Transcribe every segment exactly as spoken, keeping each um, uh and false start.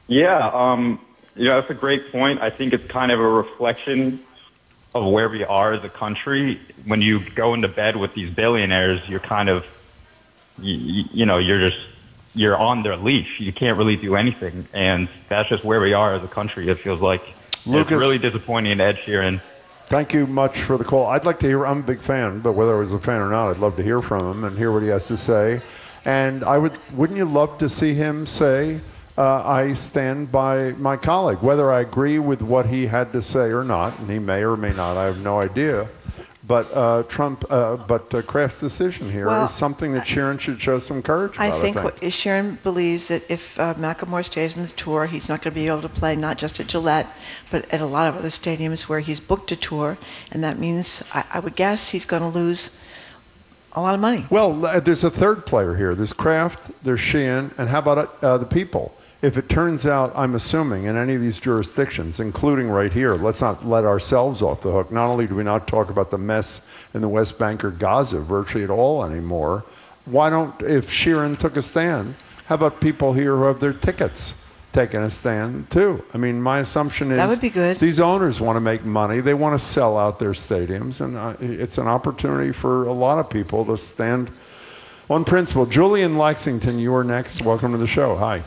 Yeah, um, you know, that's a great point. I think it's kind of a reflection of where we are as a country. When you go into bed with these billionaires, you're kind of, you, you know, you're just, you're on their leash. You can't really do anything. And that's just where we are as a country, it feels like. Lucas, it's really disappointing, Ed Sheeran. Thank you much for the call. I'd like to hear, I'm a big fan, but whether I was a fan or not, I'd love to hear from him and hear what he has to say. And I would, wouldn't you love to see him say, uh, I stand by my colleague, whether I agree with what he had to say or not, and he may or may not, I have no idea. But uh, Trump, uh, but uh, Kraft's decision here well, is something that Sheeran should show some courage about. I think, I think. What, Sheeran believes that if uh, Macklemore stays on the tour, he's not going to be able to play not just at Gillette, but at a lot of other stadiums where he's booked a tour, and that means I, I would guess he's going to lose a lot of money. Well, uh, there's a third player here. There's Kraft, there's Sheehan, and how about uh, the people? If it turns out, I'm assuming, in any of these jurisdictions, including right here, let's not let ourselves off the hook. Not only do we not talk about the mess in the West Bank or Gaza virtually at all anymore, why don't, if Sheeran took a stand, how about people here who have their tickets taking a stand too? I mean, my assumption is that would be good. These owners want to make money. They want to sell out their stadiums, and uh, it's an opportunity for a lot of people to stand on principle. Julie in Lexington, you are next. Welcome to the show. Hi.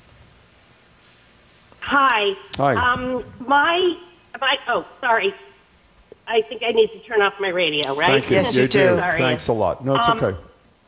Hi. Hi. Um, my, my, oh, sorry. I think I need to turn off my radio, right? Thank you. Yes, you, you do. do. Sorry. Thanks a lot. No, it's um, okay.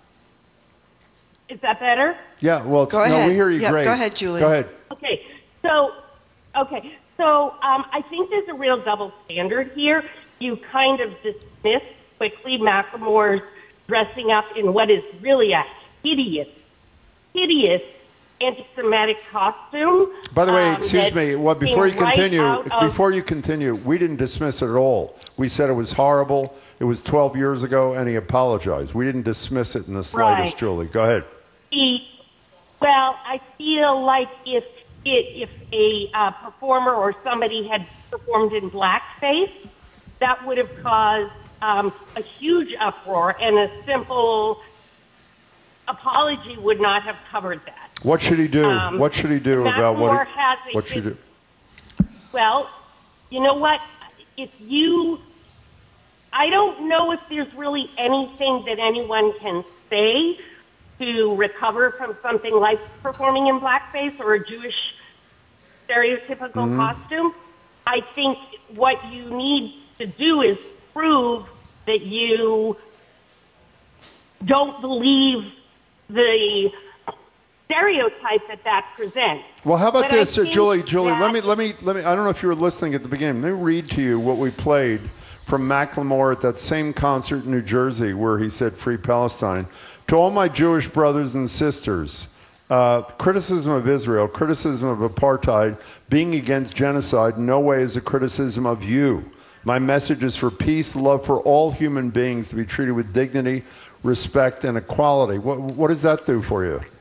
Is that better? Yeah, well, it's, go no, ahead. we hear you yeah, great. Go ahead, Julie. Go ahead. Okay. So, okay. So, um, I think there's a real double standard here. You kind of dismiss quickly Macklemore's dressing up in what is really a hideous, hideous anti-Semitic costume. By the way, um, excuse me. Well, before you continue, right before you continue, we didn't dismiss it at all. We said it was horrible. It was twelve years ago, and he apologized. We didn't dismiss it in the slightest, right. Julie. Go ahead. He, well, I feel like if it, if a uh, performer or somebody had performed in blackface, that would have caused um, a huge uproar, and a simple apology would not have covered that. What should he do? Um, what should he do about what? He, has a what should he do? Well, you know what? If you, I don't know if there's really anything that anyone can say to recover from something like performing in blackface or a Jewish stereotypical mm-hmm. costume. I think what you need to do is prove that you don't believe the stereotype that that presents. Well, how about but this, uh, Julie? Julie, that, let me, let me, let me. I don't know if you were listening at the beginning. Let me read to you what we played from Macklemore at that same concert in New Jersey, where he said "Free Palestine." To all my Jewish brothers and sisters, uh, criticism of Israel, criticism of apartheid, being against genocide, in no way is a criticism of you. My message is for peace, love for all human beings to be treated with dignity, respect, and equality. What, what does that do for you?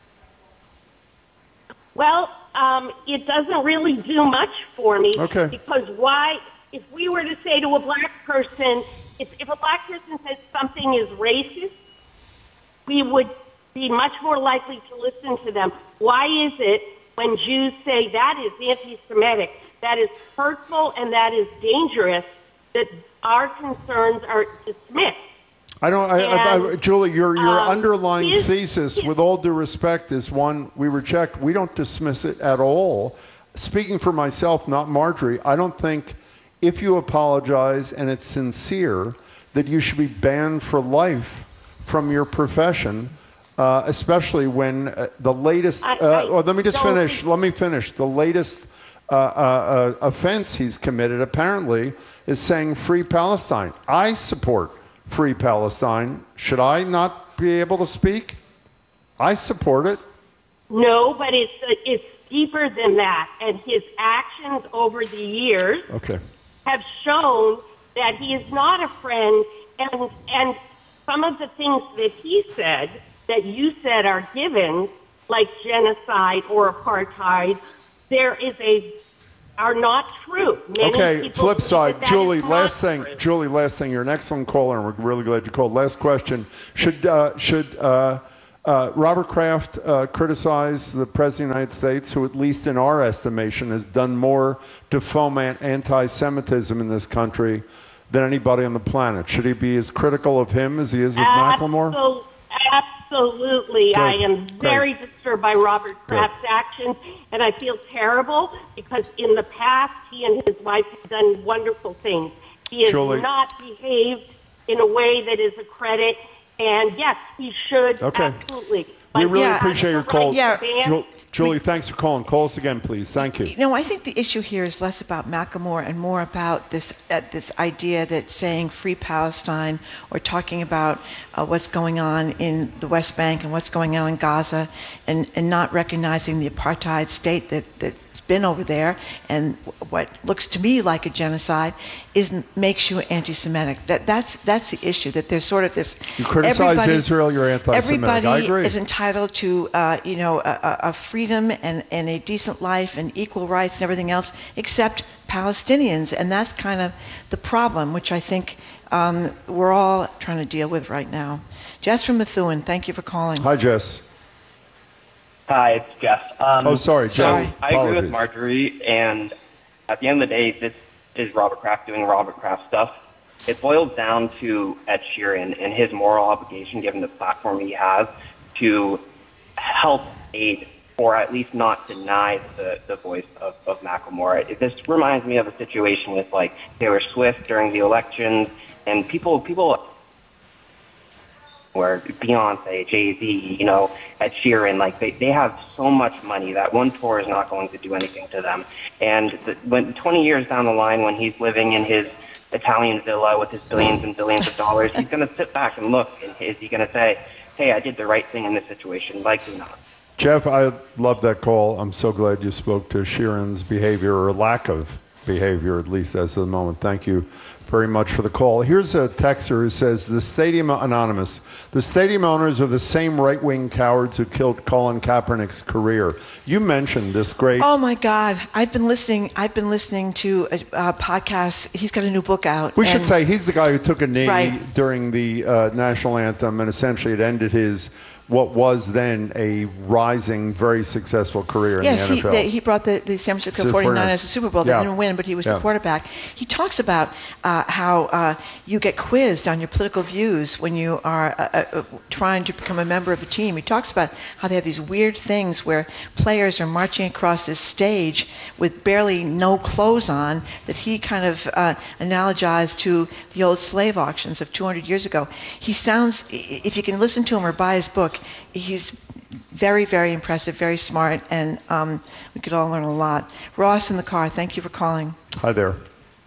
Well, um, it doesn't really do much for me. Okay. Because why, if we were to say to a black person, if, if a black person says something is racist, we would be much more likely to listen to them. Why is it when Jews say that is anti-Semitic, that is hurtful, and that is dangerous, that our concerns are dismissed? I don't, I, and, I, I, Julie, your, your um, underlying his, thesis, his, with all due respect, is one we reject. We don't dismiss it at all. Speaking for myself, not Marjorie, I don't think if you apologize and it's sincere, that you should be banned for life from your profession, uh, especially when uh, the latest, uh, I, I well, let me just finish, let me finish. The latest uh, uh, uh, offense he's committed, apparently, is saying free Palestine. I support free Palestine. Should I not be able to speak? I support it. No, but it's uh, it's deeper than that, and his actions over the years okay. have shown that he is not a friend, and and some of the things that he said that you said are given, like genocide or apartheid, there is a are not true. Many okay, flip side. that Julie, that last thing. true. Julie, last thing. You're an excellent caller, and we're really glad you called. Last question. Should, uh, should uh, Uh, Robert Kraft uh, criticized the President of the United States, who at least in our estimation has done more to foment anti-Semitism in this country than anybody on the planet. Should he be as critical of him as he is of Macklemore? Absolutely. Absolutely. Good. I am very Great. disturbed by Robert Kraft's actions, and I feel terrible because in the past he and his wife have done wonderful things. He has Julie. not behaved in a way that is a credit, and yes, he should. Okay. Absolutely. We But really Yeah. appreciate your right call. Yeah. ban- Ju- Julie, thanks for calling. Call us again, please. Thank you. You know, I think the issue here is less about Macklemore and more about this uh, this idea that saying free Palestine or talking about uh, what's going on in the West Bank and what's going on in Gaza and, and not recognizing the apartheid state that, that's been over there and what looks to me like a genocide is makes you anti-Semitic. That that's that's the issue. That there's sort of this. You criticize everybody- Israel, you're anti-Semitic. Everybody I agree. is entitled to uh, you know a, a freedom and, and a decent life and equal rights and everything else, except Palestinians, and that's kind of the problem, which I think um, we're all trying to deal with right now. Jess from Methuen, thank you for calling. Hi, Jess. Hi, it's Jeff. Um, Oh, sorry, So Jeff. Sorry. I agree Apologies. with Marjorie, and at the end of the day, this is Robert Kraft doing Robert Kraft stuff. It boils down to Ed Sheeran and his moral obligation, given the platform he has, to help aid or at least not deny the, the voice of, of Macklemore. It, this reminds me of a situation with like Taylor Swift during the elections, and people people. Where Beyonce, Jay-Z, you know, Ed Sheeran, like they, they have so much money that one tour is not going to do anything to them. And the, when twenty years down the line, when he's living in his Italian villa with his billions and billions of dollars, he's going to sit back and look, and is he going to say, hey, I did the right thing in this situation? Likely not. Jeff, I love that call. I'm so glad you spoke to Sheeran's behavior or lack of behavior, at least as of the moment. Thank you very much for the call. Here's a texter who says, the Stadium Anonymous, the stadium owners are the same right-wing cowards who killed Colin Kaepernick's career. You mentioned this great... Oh my God! I've been listening. I've been listening to a, a podcast. He's got a new book out. We should and- say he's the guy who took a knee Right. during the uh, national anthem, and essentially it ended his what was then a rising, very successful career in Yes, the he, N F L. the, he brought the, the San Francisco So forty-niners to the Super Bowl. They yeah. didn't win, but he was Yeah. the quarterback. He talks about uh, how uh, you get quizzed on your political views when you are uh, uh, trying to become a member of a team. He talks about how they have these weird things where players are marching across this stage with barely no clothes on that he kind of uh, analogized to the old slave auctions of two hundred years ago. He sounds, if you can listen to him or buy his book, he's very, very impressive, very smart, and um, we could all learn a lot. Ross in the car, thank you for calling. Hi there.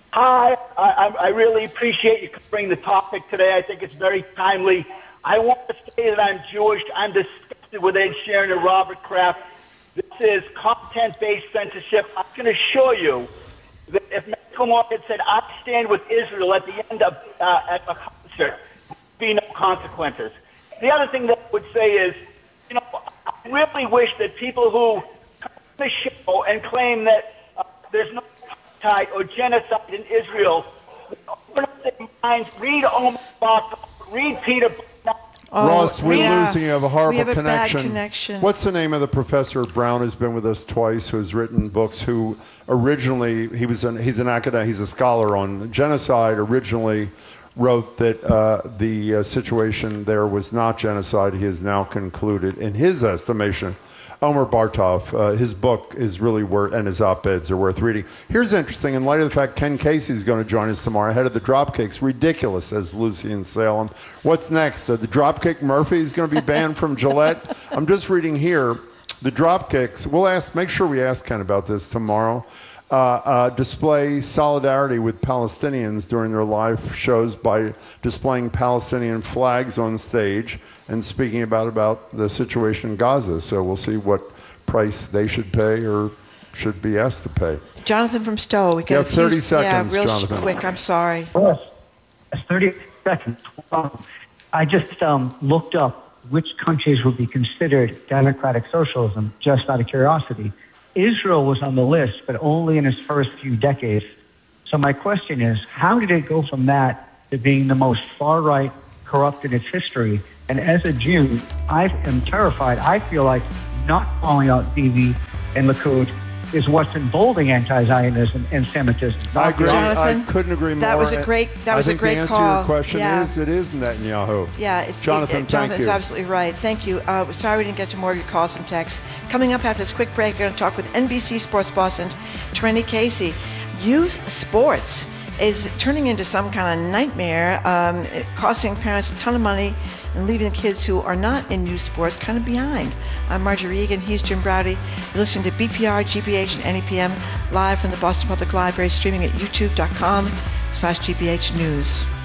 Hi, I, I really appreciate you covering the topic today. I think it's very timely. I want to say that I'm Jewish. I'm disgusted with Ed Sheeran and Robert Kraft. This is content-based censorship. I can assure you that if Macklemore had said, I stand with Israel at the end of uh, at a concert, there would be no consequences. The other thing that I would say is, you know, I really wish that people who come on the show and claim that uh, there's no apartheid or genocide in Israel would open up their minds, read Omar Bartok, read Peter Botner. Ross, we're yeah. losing you. You have a horrible We have a bad connection. connection. What's the name of the professor Brown who's been with us twice, who's written books, who originally, he was an, he's an academic, he's a scholar on genocide, originally wrote that uh, the uh, situation there was not genocide. He has now concluded, in his estimation, Omer Bartov, uh, his book is really worth, and his op-eds are worth reading. Here's interesting, in light of the fact Ken Casey is going to join us tomorrow, head of the Dropkicks. Ridiculous, says Lucy in Salem. What's next? Uh, the Dropkick Murphy is going to be banned from Gillette? I'm just reading here, the Dropkicks, we'll ask, make sure we ask Ken about this tomorrow, uh, uh, display solidarity with Palestinians during their live shows by displaying Palestinian flags on stage and speaking about, about the situation in Gaza. So we'll see what price they should pay or should be asked to pay. Jonathan from Stowe. We You got have a few- thirty seconds, Yeah, real Jonathan. quick. I'm sorry. Yes, thirty seconds. Um, I just um, looked up which countries would be considered democratic socialism, just out of curiosity. Israel was on the list, but only in its first few decades. So my question is, how did it go from that to being the most far-right, corrupt in its history, And as a Jew, I am terrified. I feel like not calling out Bibi and Likud is what's emboldening anti-Zionism and Semitism. I agree. Jonathan, I couldn't agree more. that was a great- that was I a think great the answer call. to your question Yeah. is it is Netanyahu. Yeah, it's, Jonathan, it, it, Jonathan's thank you. absolutely right. Thank you. Uh, sorry we didn't get to more of your calls and texts. Coming up after this quick break, we're going to talk with N B C Sports Boston's Trenny Casey. Youth sports is turning into some kind of nightmare, um, it costing parents a ton of money and leaving the kids who are not in youth sports kind of behind. I'm Marjorie Egan. He's Jim Browdy. You're listening to B P R, G B H, and N E P M live from the Boston Public Library, streaming at youtube.com slash GBH News.